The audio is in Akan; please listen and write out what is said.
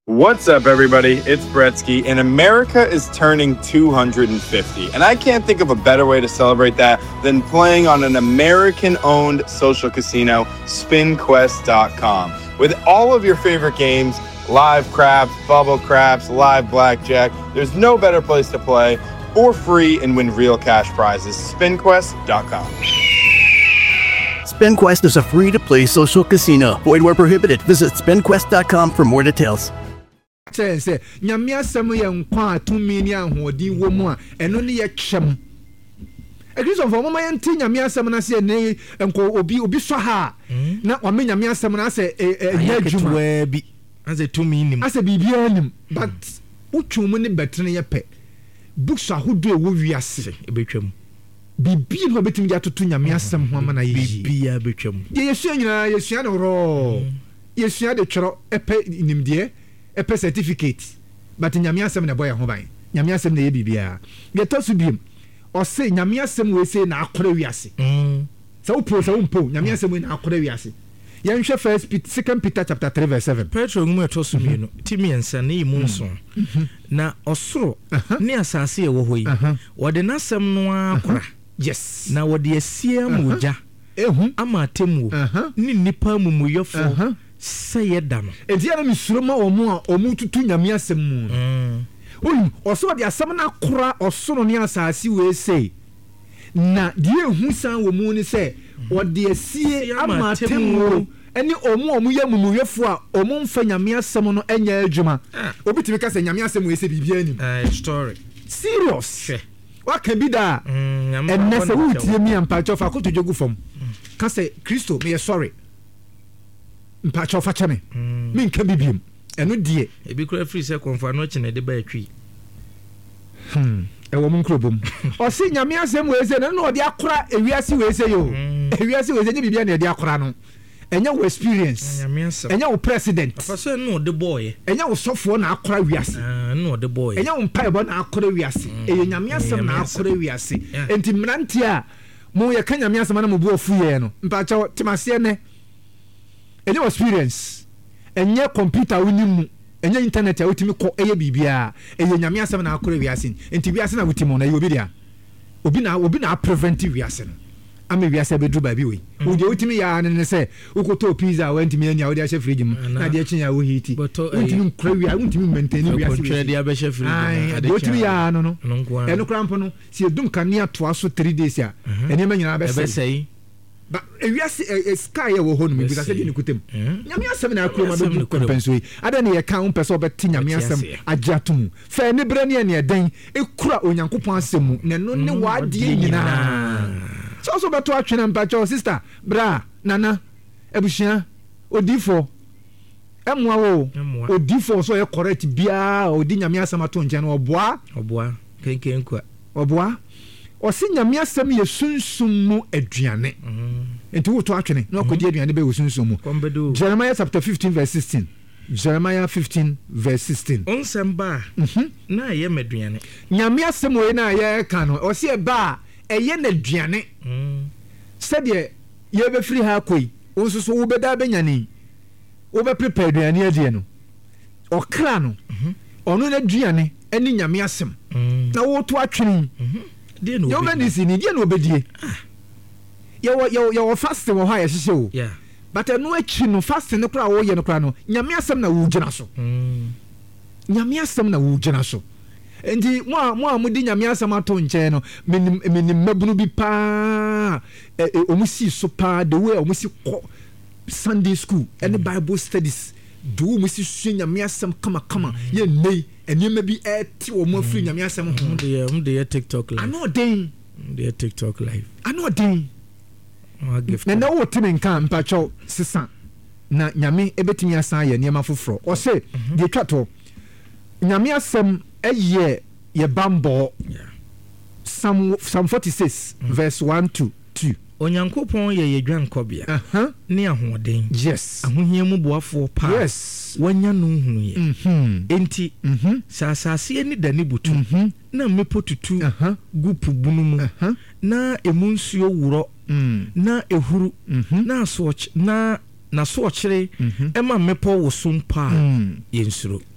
What's up, everybody? It's Bretsky, and America is turning 250. And I can't think of a better way to celebrate that than playing on an American-owned social casino, SpinQuest.com. With all of your favorite games, live craps, bubble craps, live blackjack, there's no better place to play for free and win real cash prizes. SpinQuest.com. SpinQuest is a free-to-play social casino. Void where prohibited. Visit SpinQuest.com for more details. Say nyamia sam ye nkwa atumi ni ahodi wo mu a eno ne ye twem Ekristo for mama yenti nyamia sam na se ne enko obi so ha na o me nyamia sam na se nya djuma bi ase tumi nim ase bibia nim but utwum ne betre ye pe books ahodo e wo wiase ebetwam bibi no betimi ja toto nyamia sam ho ama na ye bibia betwam ye yesua nyina yesua no ro yesua de twero epe nimde a certificate but nyamia sem na boy ho ban nyamia sem na ye bibia ye to so biem o say nyamia sem we say na akora wiase so pro so mpo nyamia sem we na akora wiase ye nhwe second Peter chapter 3 verse 7 Petro ngumu to so bienu timi ensa na imu nso na osoro ne asase e wo hoyi wode na sem no akora yes na wode asia moja ama atemu ni nipa mumuyofo say dano edia na misuroma omu a omu tutu nyamia sem mu oso de asem na kora osoro ne asase we say na die hu san wo mu ni say ode asie amatemu eni omu ye mumuyefo a omu mfa nyamia sem no enya adwuma obi timi ka say nyamia sem we say bibia ni story serious wa ka bi da enna se wutie mi ampa chofa ko tojogu fom ka say Kristo me sorry mpacho fa chame me nka bibiem eno die ebi kura free se konfa no chene de ba atwi e wo mun krobom o si nyame asem we se no de akora ewiase we se yo ewiase we se nye bibia na de akora no enya wo experience enya wo president afaso no de boy enya wo sofo na akora wiase no de boy enya wo mpaibo na akora wiase e nyame asem na akora wiase enti mranti a mo ye ka nyame asem na mo bu ofu ye no mpacho timase ne any experience enye computer wonimu enye internet ya wotimi ko eye bibia eye nyame asem na akora wiase enti wiase na wotimo na ye obi na preventive wiase no ame wiase bedru ba bi we wo de wotimi ya ne se ukoto pizza wantimi anya wo de ahye fridge mu na de achinya wo hiti wotimi nkora wiase wotimi maintain wiase ko de abehye fridge de wotimi ya no eno krampo no si edum kanea to aso 3 days ya ene ma nyina be but ewiase sky ye wo ho no me because say ni kutem nyame asem na akuro ma be compensate ada ne ye ka un person be nyame asem agiatum fa ne bre ne ne den ekura onyankopon asem mu ne no ne wadie nyina so beto atwena mpacho sister bra nana ebushia odifo emwa wo odifo so ye correct bia odi nyame asem ato nche no oboa kenken kwa oboa osi nyame asem ye sunsum mu aduane enti wo to atwene na okodi aduane be wo sunsum mu Jeremiah chapter 15 verse 16 Jeremiah 15 verse 16 onsamba na ye maduane nyame asem we na ye ka no osi e ba eye na aduane sede ye be free ha koi onso so wo be da be nyane wo be prepare aduane adie no okra no ono na aduane eni nyame asem na wo to atwene de no yo medicine ni de no obedie yo fast wo ha ye hye o but eno achi no fast ne kra wo ye no kra no nyame asem na wo gina so nyame asem na wo gina so endi mo amudi nyame asem ato nche no menim mabunu bi pa omusi so pa the way omusi Sunday school and Bible studies do musi su nyame asem kama ye nei enema bi eti wo mo free nyame asem ho de TikTok live ano den de TikTok live ano den na wo timi nka mpacho sisa na nyame ebetimi asan ye niema foforo o se de twato nyame asem eye ye bambo Psalm 46 verse 1 to 2 onyankopon ye yedwan kobia ne ahoden yes ahohia mu boafo pa yes wanya no hunu ye enti sasase ni dani butu na mepo tutu gupu bunu mu na emunsuo wuro na ehuru na soch na sochire ema mepo wo sumpa ye nsuro